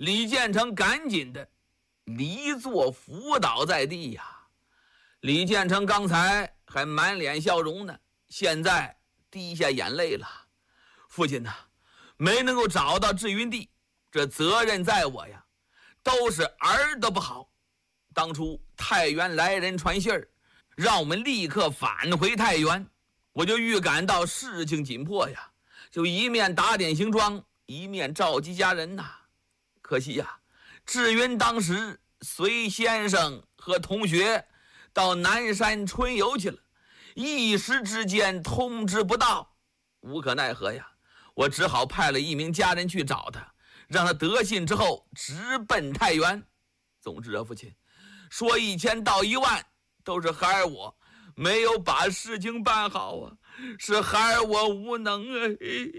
李建成赶紧的离座伏倒在地呀。李建成刚才还满脸笑容呢，现在滴下眼泪了。父亲呐，没能够找到志云地，这责任在我呀，都是儿的不好。当初太原来人传信儿，让我们立刻返回太原，我就预感到事情紧迫呀，就一面打点行装，一面召集家人呐。可惜呀，志云当时随先生和同学到南山春游去了，一时之间通知不到，无可奈何呀，我只好派了一名家人去找他，让他得信之后直奔太原。总之啊，父亲，说1000道1万，都是孩儿我没有把事情办好啊，是孩儿我无能啊。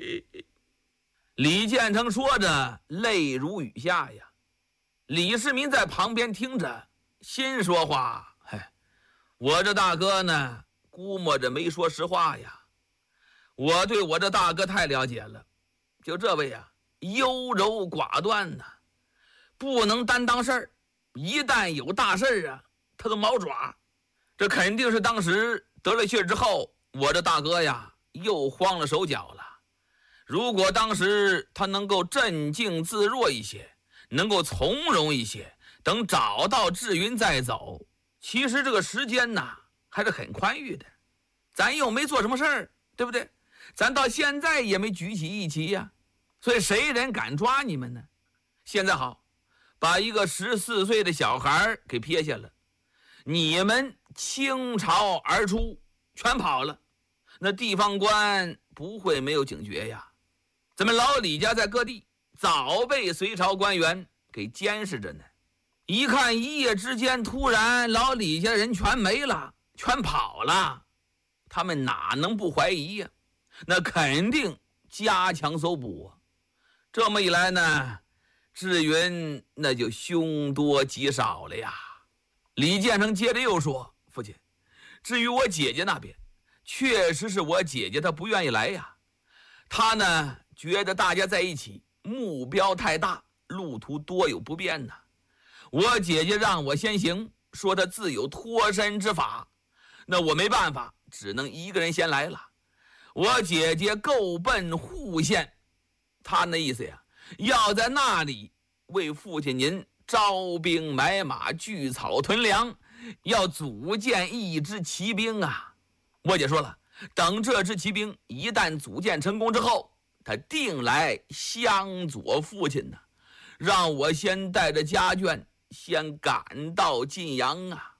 李建成说着，泪如雨下呀。李世民在旁边听着，心说话，我这大哥呢，估摸着没说实话呀。我对我这大哥太了解了，就这位呀，优柔寡断呐，不能担当事儿，一旦有大事儿啊，他都毛爪。这肯定是当时得了信之后，我这大哥呀又慌了手脚了。如果当时他能够镇静自若一些，能够从容一些，等找到志云再走，其实这个时间呢还是很宽裕的，咱又没做什么事儿，对不对？咱到现在也没举起一旗呀，所以谁人敢抓你们呢？现在好，把一个14岁的小孩给撇下了，你们倾巢而出，全跑了，那地方官不会没有警觉呀。咱们老李家在各地早被隋朝官员给监视着呢，一看一夜之间突然老李家人全没了，全跑了，他们哪能不怀疑呀？那肯定加强搜捕啊。这么一来呢，志云那就凶多吉少了呀。李建成接着又说，父亲，至于我姐姐那边，确实是我姐姐她不愿意来呀。她呢觉得大家在一起目标太大，路途多有不便呢。我姐姐让我先行，说她自有脱身之法，那我没办法，只能一个人先来了。我姐姐够奔户县，她那意思呀，要在那里为父亲您招兵买马，聚草屯粮，要组建一支骑兵啊。我姐说了，等这支骑兵一旦组建成功之后，他定来相佐父亲呢，让我先带着家眷先赶到晋阳啊。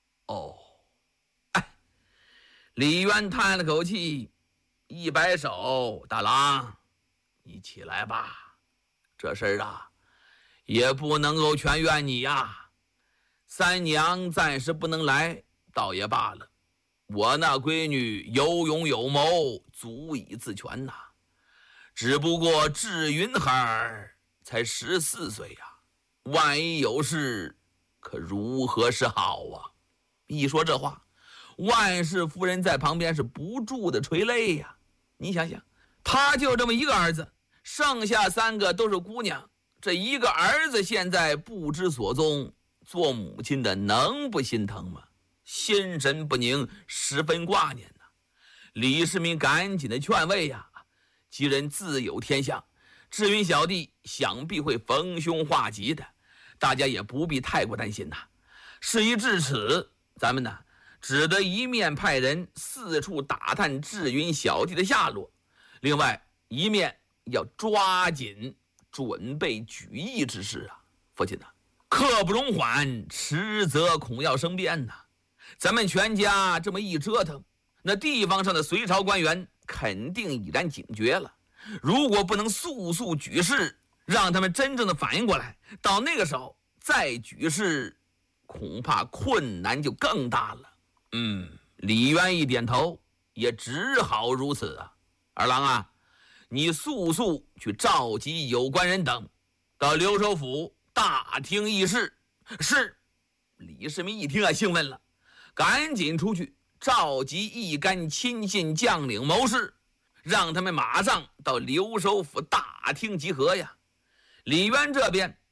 李渊叹了口气，一摆手，大郎，你起来吧，这事儿啊也不能够全怨你呀。三娘暂时不能来倒也罢了，我那闺女有勇有谋，足以自全呐。只不过志云孩儿才14岁呀，万一有事，可如何是好啊？一说这话，万氏夫人在旁边是不住的垂泪呀。你想想，他就这么一个儿子，剩下3个都是姑娘，这一个儿子现在不知所踪，做母亲的能不心疼吗？心神不宁，十分挂念呐。李世民赶紧的劝慰呀，吉人自有天相，志云小弟想必会逢凶化吉的，大家也不必太过担心呐。事已至此，咱们呢只得一面派人四处打探志云小弟的下落，另外一面要抓紧准备举义之事啊。父亲呐，刻不容缓，迟则恐要生变呐。咱们全家这么一折腾，那地方上的隋朝官员肯定已然警觉了，如果不能速速举事，让他们真正的反应过来，到那个时候再举事，恐怕困难就更大了。李渊一点头，也只好如此啊。二郎啊，你速速去召集有关人等到留守府大厅议事。是。李世民一听啊，兴奋了，赶紧出去召集一干亲信将领谋士，让他们马上到留守府大厅集合呀。李渊这边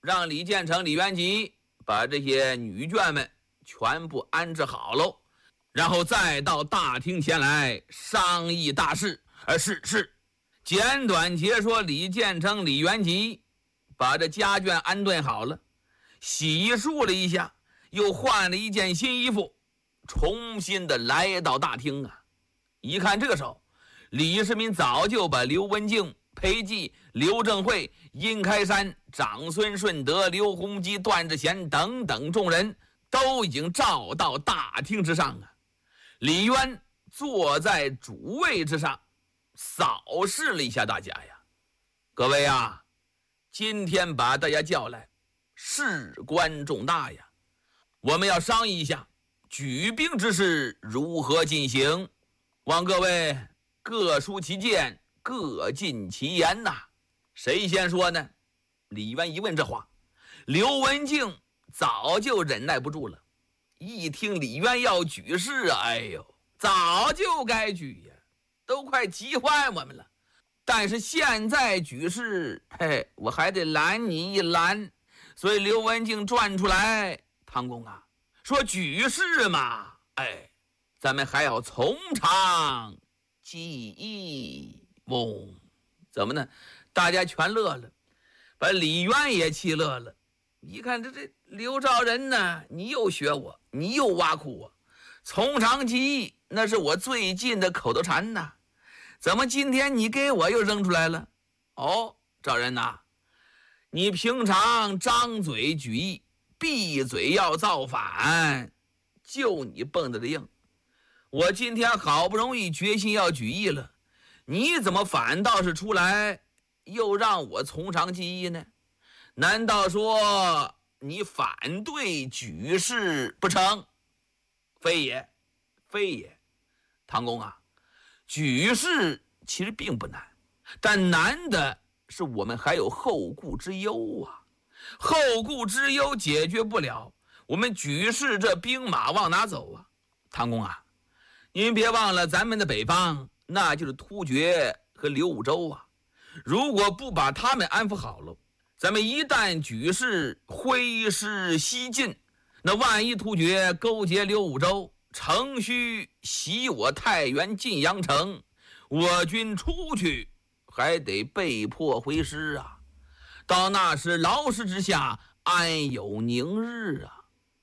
让李建成、李元吉把这些女眷们全部安置好喽，然后再到大厅前来商议大事。是，简短截说，李建成、李元吉把这家眷安顿好了，洗漱了一下，又换了一件新衣服，重新的来到大厅啊。一看这个时候，李世民早就把刘文静、裴寂、刘正会、殷开山、长孙顺德、刘洪基、段志贤等等众人都已经召到大厅之上啊。李渊坐在主位之上，扫视了一下大家呀。各位啊，今天把大家叫来，事关重大呀，我们要商议一下举兵之事如何进行，望各位各抒其见，各尽其言呐。谁先说呢？李渊一问这话，刘文静早就忍耐不住了，一听李渊要举事啊，哎呦，早就该举呀，都快急坏我们了。但是现在举事，我还得拦你一拦。所以刘文静转出来，唐公啊，说举事嘛，咱们还要从长计议。怎么呢？大家全乐了，把李渊也气乐了。一看这刘兆仁呢，你又学我，你又挖苦我。从长计议那是我最近的口头禅呐，怎么今天你给我又扔出来了？兆仁呐，你平常张嘴举义，闭嘴要造反，就你蹦跶的硬。我今天好不容易决心要举义了，你怎么反倒是出来又让我从长计议呢？难道说你反对举事不成？非也，非也。唐公啊，举事其实并不难，但难的是我们还有后顾之忧啊。后顾之忧解决不了，我们举事这兵马往哪走啊？唐公啊，您别忘了咱们的北方那就是突厥和刘武周啊，如果不把他们安抚好了，咱们一旦举事挥师西进，那万一突厥勾结刘武周，乘虚袭我太原晋阳城，我军出去还得被迫回师啊，到那时劳师之下安有宁日啊。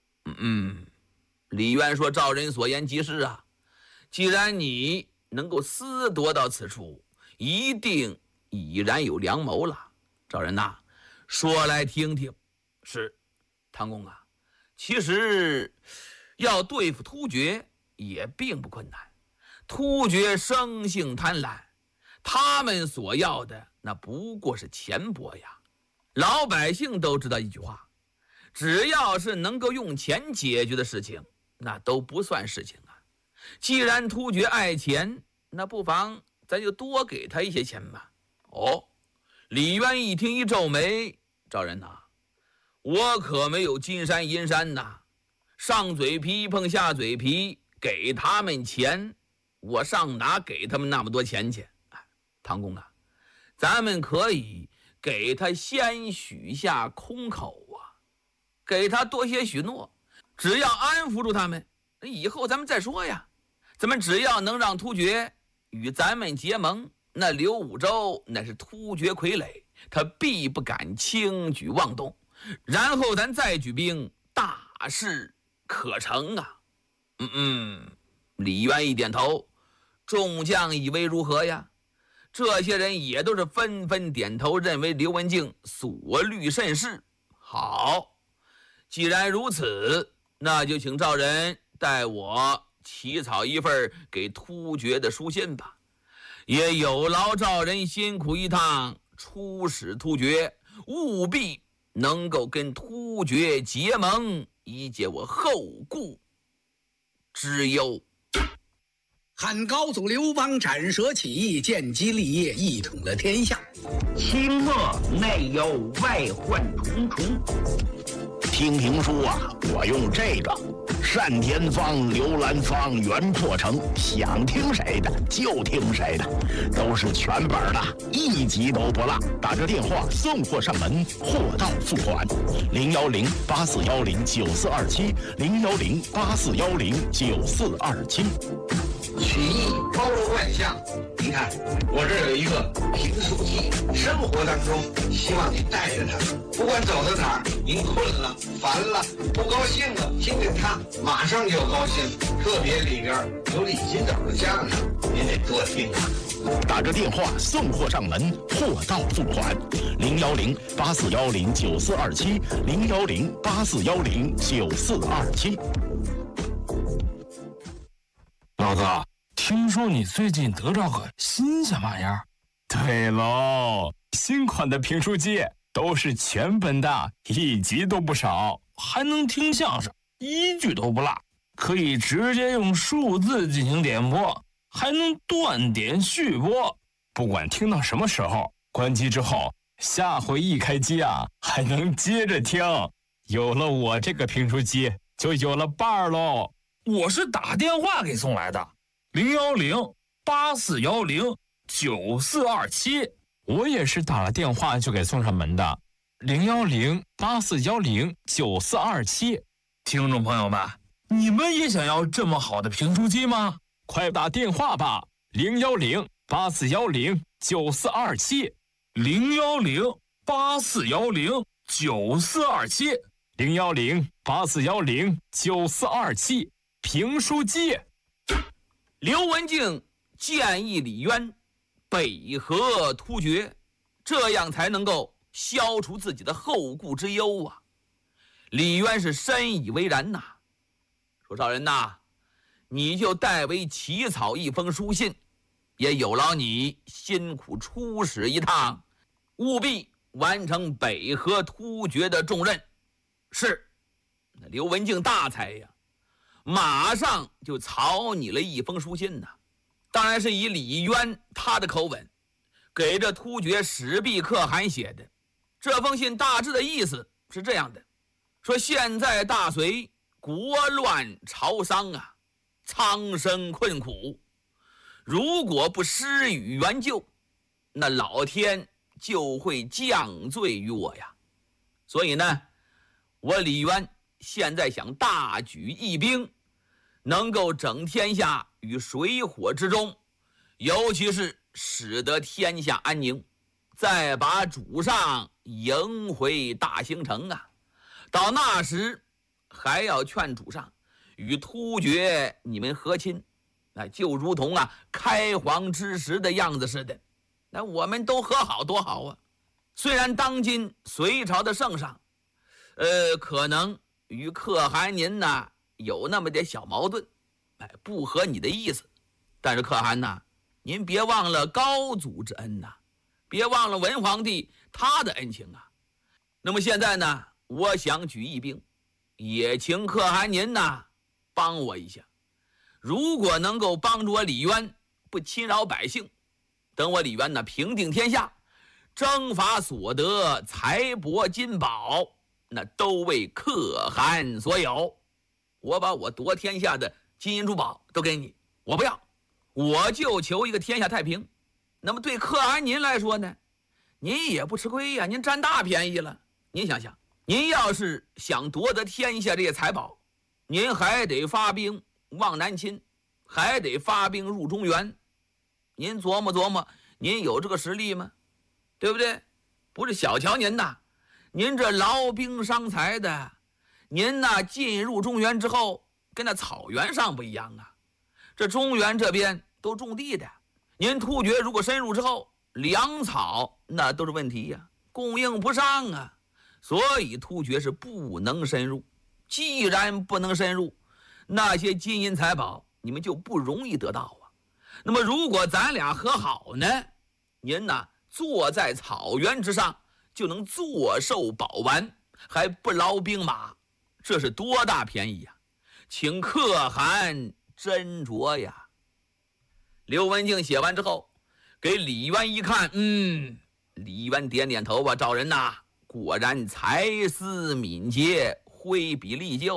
李渊说，赵人所言极是啊，既然你能够私夺到此处，一定已然有良谋了。赵人呐，说来听听。是，唐公啊，其实要对付突厥也并不困难。突厥生性贪婪，他们所要的那不过是钱帛呀。老百姓都知道一句话，只要是能够用钱解决的事情，那都不算事情啊。既然突厥爱钱，那不妨咱就多给他一些钱吧。李渊一听一皱眉，赵人呐，我可没有金山银山呐，上嘴皮碰下嘴皮，给他们钱，我上哪给他们那么多钱去？唐公啊，咱们可以给他先许下空口啊，给他多些许诺，只要安抚住他们，以后咱们再说呀。咱们只要能让突厥与咱们结盟，那刘武周那是突厥傀儡，他必不敢轻举妄动，然后咱再举兵，大事可成啊。李渊一点头，众将以为如何呀？这些人也都是纷纷点头，认为刘文静所虑甚是。好，既然如此，那就请赵人带我起草一份给突厥的书信吧，也有劳赵人辛苦一趟，出使突厥，务必能够跟突厥结盟，以解我后顾之忧。 汉高祖刘邦斩蛇起义，建基立业，一统了天下。 清末内忧外患重重。 听评书啊，我用这个单田芳、刘兰芳、袁破城，想听谁的就听谁的，都是全本的，一集都不落。打这电话送货上门，货到付款。010-8410-9427，010-8410-9427。 曲艺包罗万象，你看我这有一个评书机，生活当中希望你带着它，不管走到哪儿，您困了、烦了、不高兴了，听听它，马上就高兴。特别里边有李金斗的相声，您得多听啊。 打着电话送货上门，货到付款。010-8410-9427，010-8410-9427。 老哥，听说你最近得着个新鲜玩意儿？对喽，新款的评书机都是全本的，一集都不少，还能听相声，一句都不落，可以直接用数字进行点播，还能断点续播，不管听到什么时候，关机之后，下回一开机啊，还能接着听。有了我这个评书机，就有了伴儿喽。我是打电话给送来的，010-8410-9427。我也是打了电话就给送上门的，010-8410-9427。听众朋友们，你们也想要这么好的评书机吗？快打电话吧，010-8410-9427，010-8410-9427，评书机。 刘文静建议李渊北河突厥，这样才能够消除自己的后顾之忧啊。李渊是深以为然呐，说少人呐，你就代为起草一封书信，也有劳你辛苦出使一趟，务必完成北河突厥的重任。是，那刘文静大才呀，马上就草拟了一封书信呐，当然是以李渊他的口吻给这突厥使毕可汗写的。这封信大致的意思是这样的，说现在大隋国乱朝丧啊，苍生困苦，如果不施予援救，那老天就会降罪于我呀。所以呢，我李渊现在想大举义兵，能够整天下于水火之中，尤其是使得天下安宁，再把主上迎回大兴城啊。到那时还要劝主上与突厥你们和亲，就如同开皇之时的样子似的，那我们都和好多好啊。虽然当今隋朝的圣上可能与可汗您有那么点小矛盾，不合你的意思，但是可汗您别忘了高祖之恩别忘了文皇帝他的恩情啊。那么现在呢，我想举义兵，也请可汗您帮我一下。如果能够帮助我李渊不侵扰百姓，等我李渊平定天下，征伐所得财帛金宝，那都为可汗所有。我把我夺天下的金银珠宝都给你，我不要，我就求一个天下太平。那么对可汗您来说呢，您也不吃亏呀，您占大便宜了。您想想，您要是想夺得天下这些财宝，您还得发兵往南侵，还得发兵入中原。您琢磨琢磨，您有这个实力吗？对不对？不是小瞧您您这劳兵伤财的，您进入中原之后，跟那草原上不一样啊。这中原这边都种地的，您突厥如果深入之后，粮草那都是问题呀，供应不上啊。所以突厥是不能深入。既然不能深入，那些金银财宝你们就不容易得到啊。那么如果咱俩和好呢，您坐在草原之上，就能坐受饱玩，还不劳兵马，这是多大便宜呀！请可汗斟酌呀。刘文静写完之后，给李渊一看，李渊点点头赵人果然才思敏捷，挥笔立就啊。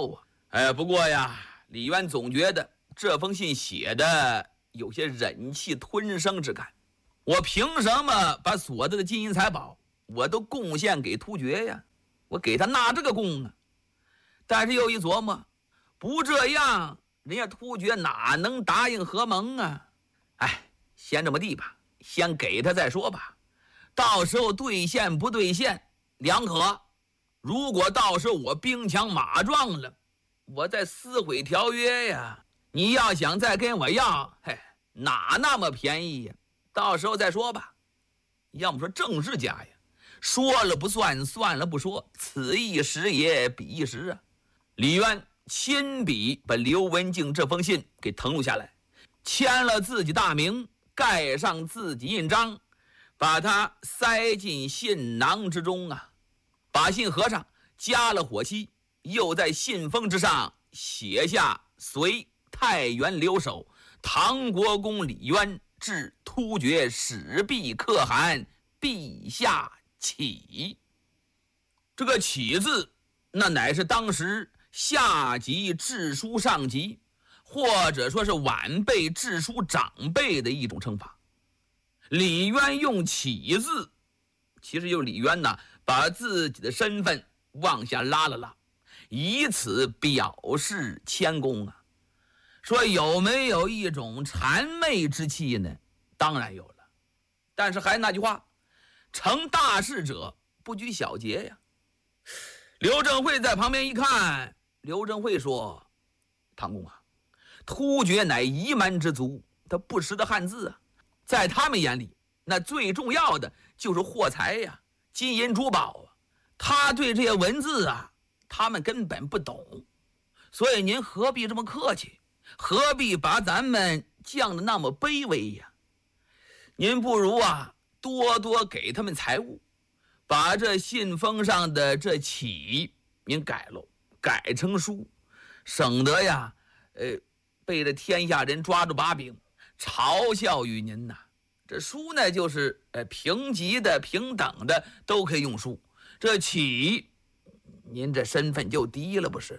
不过呀，李渊总觉得这封信写的有些忍气吞声之感。我凭什么把所得的金银财宝我都贡献给突厥呀？我给他纳这个贡啊！但是又一琢磨，不这样，人家突厥哪能答应和盟啊？先这么地吧，先给他再说吧。到时候兑现不兑现两可。如果到时候我兵强马壮了，我再撕毁条约呀。你要想再跟我要，哪那么便宜呀？到时候再说吧。要么说政治家呀，说了不算，算了不说，此一时也彼一时啊。李渊亲笔把刘文静这封信给誊录下来，签了自己大名，盖上自己印章，把它塞进信囊之中啊。把信合上，加了火漆，又在信封之上写下随太原留守唐国公李渊致突厥使毕可汗陛下启。这个启字，那乃是当时下级致书上级，或者说是晚辈致书长辈的一种称法。李渊用启字，其实就是李渊呢把自己的身份往下拉了拉，以此表示谦恭啊。说有没有一种谄媚之气呢？当然有了，但是还是那句话，成大事者不拘小节呀。刘正会在旁边一看，刘正会说：“唐公啊，突厥乃夷蛮之族，他不识得汉字啊，在他们眼里，那最重要的就是货财呀，金银珠宝啊。他对这些文字啊，他们根本不懂，所以您何必这么客气？何必把咱们降得那么卑微呀？您不如啊，多多给他们财物，把这信封上的这启您改了，改成书，省得呀，被这天下人抓住把柄，嘲笑于您呐。这书呢，就是平级的、平等的都可以用书，这启，您这身份就低了，不是？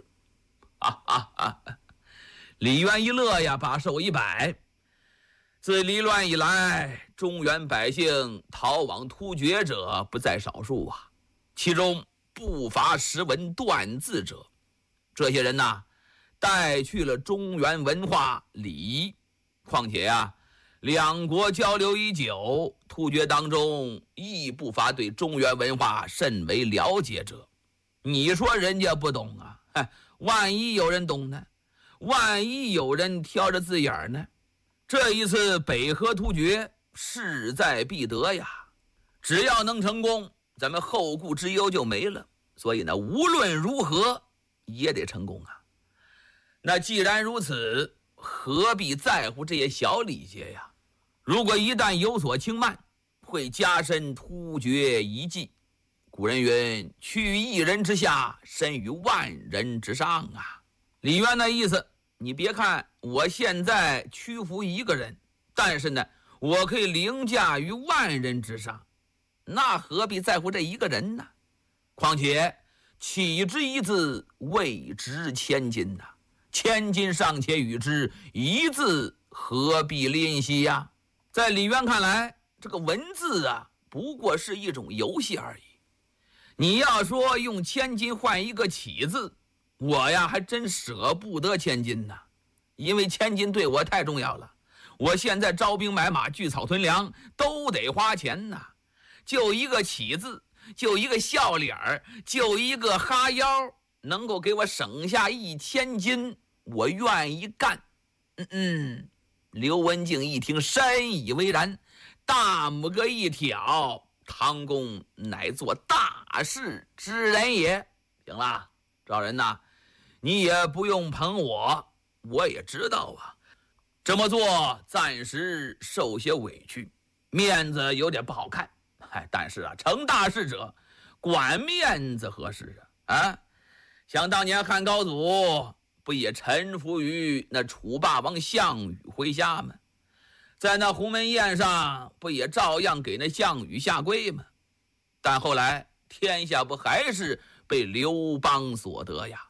李渊一乐呀，把手一摆。自离乱以来，中原百姓逃往突厥者不在少数啊，其中不乏识文断字者。这些人呐，带去了中原文化礼仪。况且啊，两国交流已久，突厥当中亦不乏对中原文化甚为了解者。你说人家不懂啊？万一有人懂呢？万一有人挑着字眼呢？这一次北和突厥势在必得呀，只要能成功，咱们后顾之忧就没了。所以呢，无论如何也得成功啊。那既然如此，何必在乎这些小礼节呀？如果一旦有所轻慢，会加深突厥遗迹。古人云：屈一人之下，身于万人之上啊。李渊的意思，你别看我现在屈服一个人，但是呢，我可以凌驾于万人之上，那何必在乎这一个人呢？况且启之一字，谓值千金呐，千金尚且与之，一字何必吝惜呀？在李渊看来，这个文字啊，不过是一种游戏而已。你要说用千金换一个启字，我呀还真舍不得千金呢，因为千金对我太重要了。我现在招兵买马、聚草屯粮都得花钱呐，就一个启字，就一个笑脸儿，就一个哈腰，能够给我省下1000金，我愿意干。刘文静一听，深以为然，大拇哥一挑，唐公乃做大事之人也。行了，赵人呐，你也不用捧我，我也知道啊，这么做暂时受些委屈，面子有点不好看。但是啊，成大事者管面子何事啊？想当年汉高祖不也臣服于那楚霸王项羽麾下吗？在那鸿门宴上不也照样给那项羽下跪吗？但后来天下不还是被刘邦所得呀？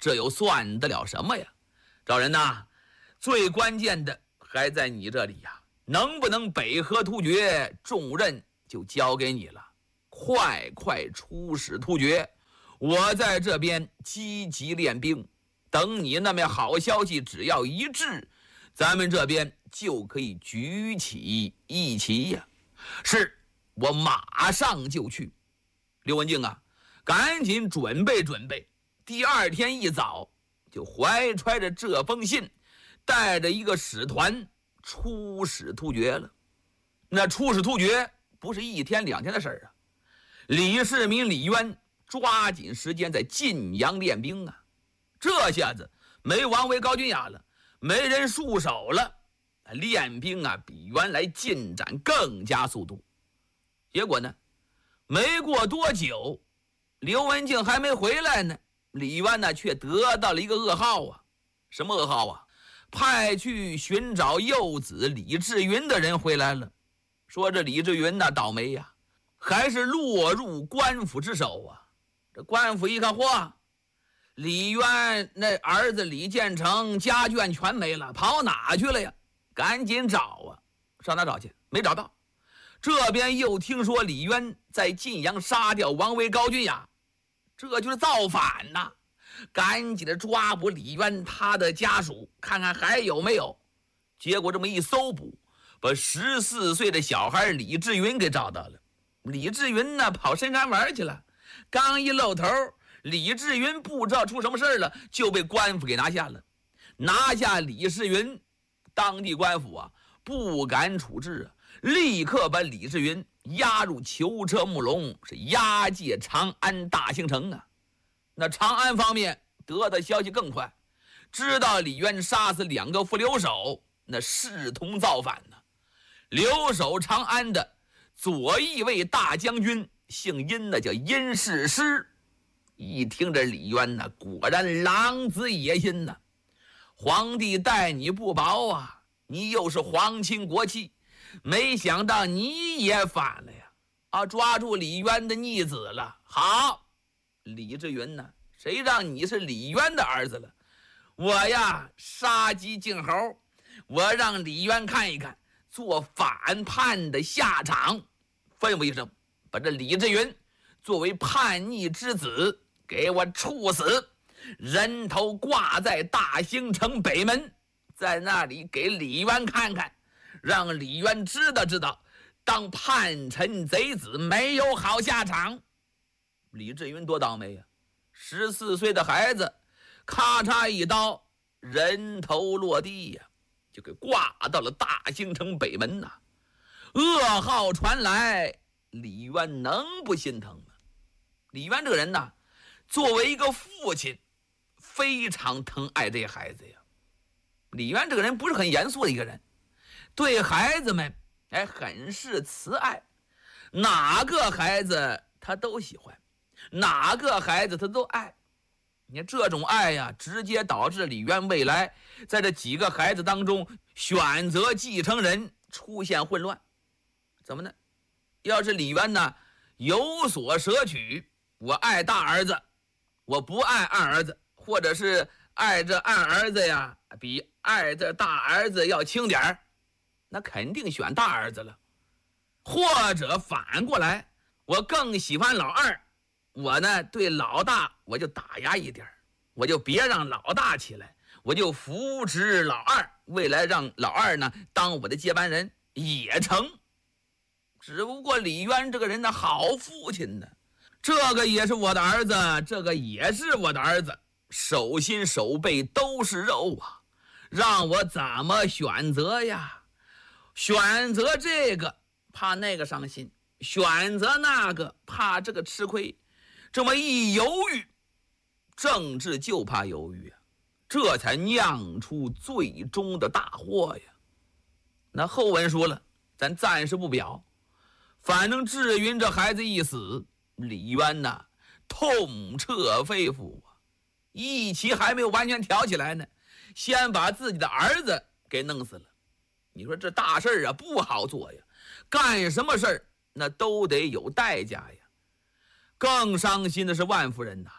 这又算得了什么呀？赵人呐，最关键的还在你这里呀，能不能北河突厥，重任就交给你了。快快出使突厥，我在这边积极练兵，等你那么好消息只要一至，咱们这边就可以举起一旗呀。是，我马上就去。刘文静啊，赶紧准备准备，第二天一早就怀揣着这封信，带着一个使团出使突厥了。那出使突厥不是1天2天的事儿啊，李世民李渊抓紧时间在晋阳练兵啊。这下子没王维、高君雅了，没人戍守了，练兵啊比原来进展更加速度。结果呢，没过多久，刘文静还没回来呢，李渊呢却得到了一个噩耗啊。什么噩耗啊？派去寻找幼子李志云的人回来了，说这李志云呢倒霉呀，还是落入官府之手啊。这官府一看，嚯，李渊那儿子李建成家眷全没了，跑哪去了呀？赶紧找啊，上哪找去？没找到。这边又听说李渊在晋阳杀掉王维、高君雅，这就是造反呐！赶紧的抓捕李渊他的家属，看看还有没有。结果这么一搜捕，把14岁的小孩李志云给找到了。李志云呢跑深山玩去了，刚一露头，李志云不知道出什么事了，就被官府给拿下了。拿下李志云，当地官府啊不敢处置啊，立刻把李志云押入囚车木笼，是押解长安大兴城啊。那长安方面得到消息更快，知道李渊杀死2个副留守，那视同造反呢。留守长安的左翼卫大将军姓殷，那叫殷世师。一听这李渊呢，果然狼子野心呢。皇帝待你不薄啊，你又是皇亲国戚，没想到你也反了呀！啊，抓住李渊的逆子了。好，李志云呢？谁让你是李渊的儿子了？我呀，杀鸡儆猴，我让李渊看一看做反叛的下场。吩咐一声，把这李志云作为叛逆之子给我处死，人头挂在大兴城北门，在那里给李渊看看，让李渊知道当叛臣贼子没有好下场。李志云多倒霉呀！14岁的孩子，咔嚓一刀，人头落地呀，就给挂到了大兴城北门呐。噩耗传来，李渊能不心疼吗？李渊这个人呢，作为一个父亲，非常疼爱这些孩子呀。李渊这个人不是很严肃的一个人，对孩子们很是慈爱，哪个孩子他都喜欢，哪个孩子他都爱。你看这种爱呀，直接导致李渊未来在这几个孩子当中选择继承人出现混乱。怎么呢？要是李渊呢有所舍取，我爱大儿子，我不爱二儿子，或者是爱这二儿子呀比爱这大儿子要轻点儿，那肯定选大儿子了。或者反过来，我更喜欢老二，我呢对老大我就打压一点，我就别让老大起来，我就扶持老二，未来让老二呢当我的接班人也成。只不过李渊这个人呢，好父亲呢，这个也是我的儿子，这个也是我的儿子，手心手背都是肉啊，让我怎么选择呀？选择这个怕那个伤心，选择那个怕这个吃亏，这么一犹豫，政治就怕犹豫啊，这才酿出最终的大祸呀。那后文书了，咱暂时不表，反正志云这孩子一死，李渊呐痛彻肺腑啊，一旗还没有完全挑起来呢，先把自己的儿子给弄死了。你说这大事啊不好做呀，干什么事儿那都得有代价呀。更伤心的是万夫人呐，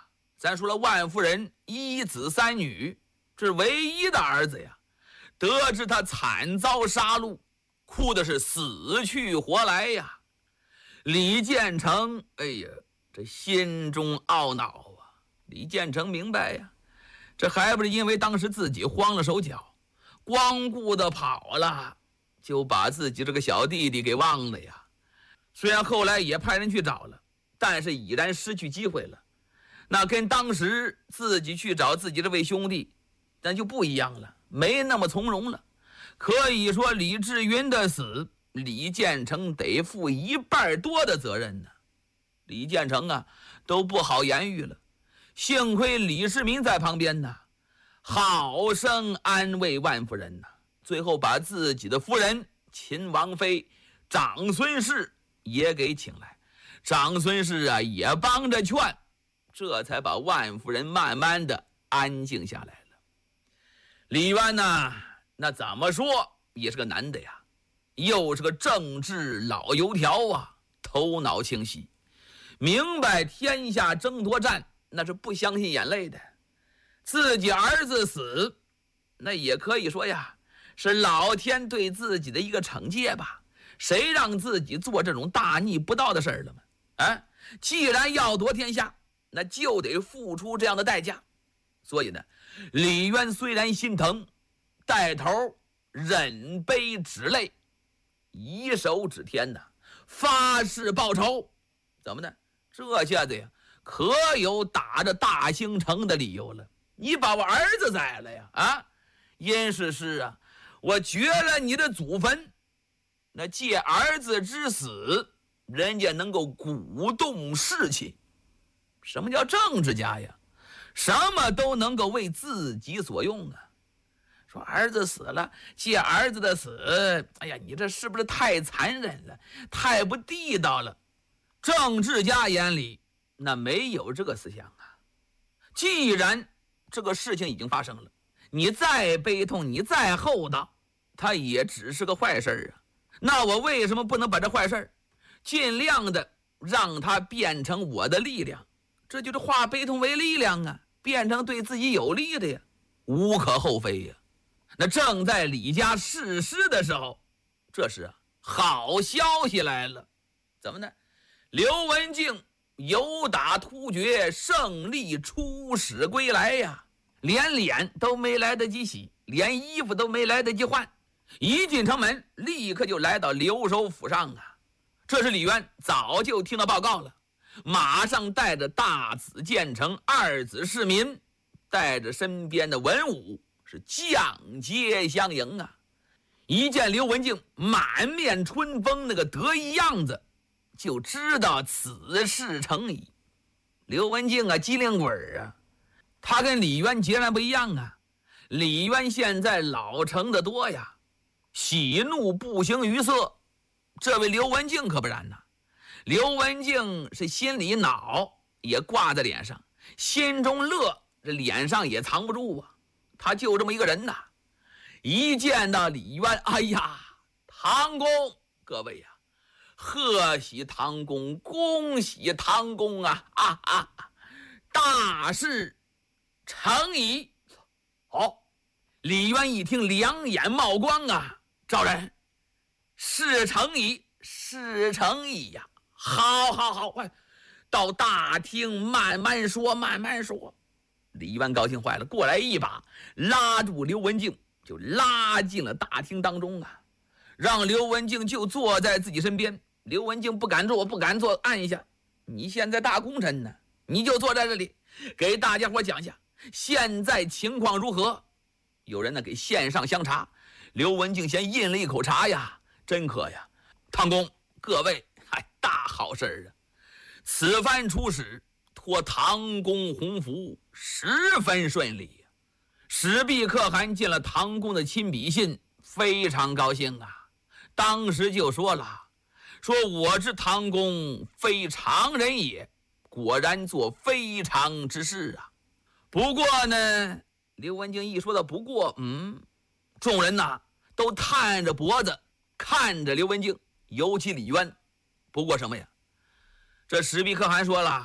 咱说了，万夫人1子3女，这是唯一的儿子呀。得知他惨遭杀戮，哭的是死去活来呀。李建成，哎呀，这心中懊恼啊。李建成明白呀，这还不是因为当时自己慌了手脚，光顾的跑了，就把自己这个小弟弟给忘了呀。虽然后来也派人去找了，但是已然失去机会了。那跟当时自己去找自己这位兄弟，那就不一样了，没那么从容了。可以说李志云的死，李建成得负1半多的责任呢。李建成啊，都不好言喻了。幸亏李世民在旁边呢，好生安慰万夫人呢。最后把自己的夫人秦王妃长孙氏也给请来，长孙氏啊也帮着劝，这才把万夫人慢慢的安静下来了。李渊呢，那怎么说也是个男的呀，又是个政治老油条啊，头脑清晰，明白天下争夺战那是不相信眼泪的。自己儿子死，那也可以说呀，是老天对自己的一个惩戒吧。谁让自己做这种大逆不道的事儿了吗？既然要夺天下，那就得付出这样的代价。所以呢，李渊虽然心疼，带头忍悲止泪，以手指天呐，发誓报仇。怎么呢？这下子呀，可有打着大兴城的理由了。你把我儿子宰了呀！殷世师啊，我掘了你的祖坟，那借儿子之死，人家能够鼓动士气。什么叫政治家呀？什么都能够为自己所用啊。说儿子死了，借儿子的死，哎呀，你这是不是太残忍了，太不地道了？政治家眼里那没有这个思想啊。既然这个事情已经发生了，你再悲痛，你再厚道，它也只是个坏事啊。那我为什么不能把这坏事尽量的让它变成我的力量？这就是化悲痛为力量啊，变成对自己有利的呀，无可厚非呀。那正在李家誓师的时候，这时好消息来了。怎么呢？刘文静由打突厥胜利出使归来呀，连脸都没来得及洗，连衣服都没来得及换，一进城门立刻就来到留守府上啊。这是李渊早就听到报告了，马上带着大子建成、二子世民，带着身边的文武是降阶相迎啊。一见刘文静满面春风那个得意样子，就知道此事成矣。刘文静啊，机灵鬼啊，他跟李渊截然不一样啊。李渊现在老成的多呀，喜怒不形于色，这位刘文静可不然呐。刘文静是心里恼也挂在脸上，心中乐这脸上也藏不住啊。他就这么一个人呐。一见到李渊，哎呀，唐公，各位呀，贺喜唐公，恭喜唐公啊！大事成矣。好，李渊一听，两眼冒光啊！赵人，事成矣，事成矣呀！好，快到大厅慢慢说，慢慢说。李渊高兴坏了，过来一把拉住刘文静，就拉进了大厅当中啊，让刘文静就坐在自己身边。刘文静不敢坐，按一下，你现在大功臣呢，你就坐在这里，给大家伙讲一下现在情况如何。有人呢给献上香茶，刘文静先饮了一口茶呀，真渴呀。唐公，各位，大好事啊！此番出使，托唐公洪福，十分顺利呀。史弼可汗见了唐公的亲笔信，非常高兴啊，当时就说了，说我知唐公非常人也，果然做非常之事啊。不过呢，刘文静一说到不过，众人呐都探着脖子看着刘文静，尤其李渊。不过什么呀？这史弼可汗说了，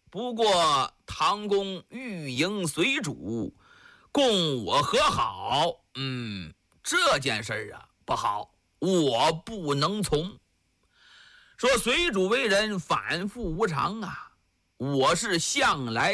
不过唐公欲迎随主，共我和好，这件事啊不好，我不能从。说随主为人反复无常啊，我是向来